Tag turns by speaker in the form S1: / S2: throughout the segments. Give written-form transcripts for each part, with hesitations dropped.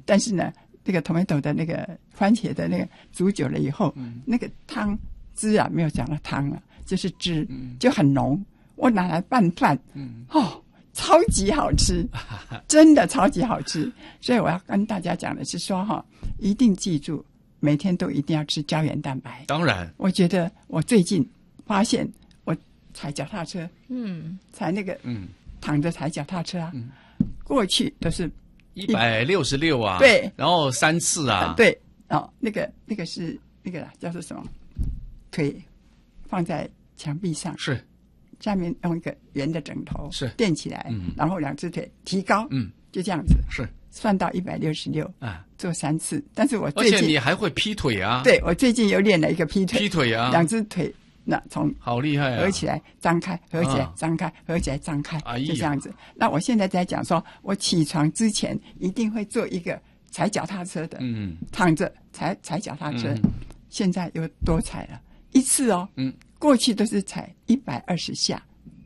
S1: 但是呢，这个 tomato 的那个番茄的那个煮久了以后，那个汤汁啊，没有讲到汤了，就是汁，就很浓。我拿来拌饭，超级好吃，真的超级好吃。所以我要跟大家讲的是说一定记住，每天都一定要吃胶原蛋白。
S2: 当然，
S1: 我觉得我最近发现，我踩脚踏车，踩那个，躺着踩脚踏车啊，过去都是
S2: 166啊，
S1: 对，
S2: 然后3次啊，
S1: 对，那个是那个叫做什么？腿放在墙壁上，
S2: 是。
S1: 下面用一个圆的枕头
S2: 是
S1: 垫起来，然后2只腿提高，就这样子，
S2: 是
S1: 算到166啊，做3次。但是我最近，
S2: 而且你还会劈腿啊？
S1: 对，我最近又练了一个劈腿
S2: 啊
S1: ，2只腿那从
S2: 好厉害啊，
S1: 合起来张开，合起来张开，合起来张开，就这样子。那我现在在讲说，我起床之前一定会做一个踩脚踏车的，躺着踩脚踏车，现在又多踩了1次哦，过去都是踩120下，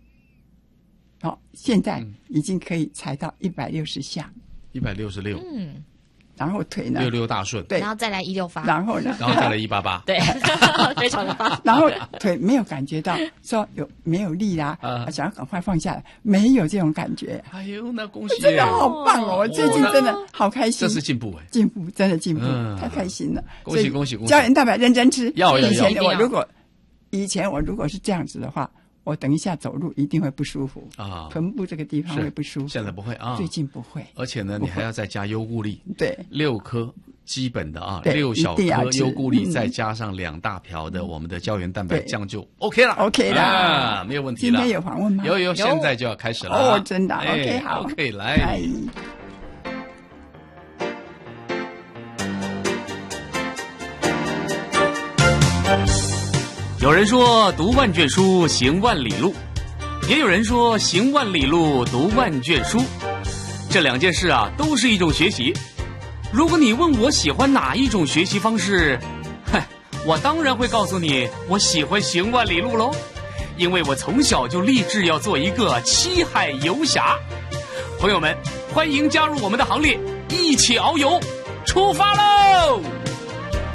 S1: 现在已经可以踩到160下
S2: ，166，
S1: 然后腿呢
S3: 66
S1: 大顺，对，
S3: 然后再来168，
S1: 然后呢，
S2: 然后再来188，
S3: 对，非常的棒。
S1: 然后腿没有感觉到说没有力啦，想要赶快放下来，没有这种感觉。
S2: 哎呦，那恭喜，
S1: 真的好棒哦！我最近真的好开心，
S2: 这是进步哎，
S1: 进步真的进步，太开心了。
S2: 恭喜恭喜恭喜！
S1: 胶原蛋白认真吃，
S2: 要。
S1: 以前我如果是这样子的话，我等一下走路一定会不舒服啊，臀部这个地方会不舒服。
S2: 现在不会啊，
S1: 最近不会。
S2: 而且呢，你还要再加优固力，
S1: 对
S2: ，6颗基本的啊，6小颗优固力，再加上2大瓢的我们的胶原蛋白，这样就 OK 了
S1: ，OK 了
S2: 啊，没有问题了。
S1: 今天有访问吗？
S2: 有，现在就要开始了。
S1: 哦，真的 ，OK， 好
S2: ，OK， 来。
S4: 有人说读万卷书行万里路，也有人说行万里路读万卷书，这2件事啊都是一种学习。如果你问我喜欢哪一种学习方式，我当然会告诉你我喜欢行万里路喽，因为我从小就立志要做一个七海游侠。朋友们，欢迎加入我们的行列，一起遨游，出发喽！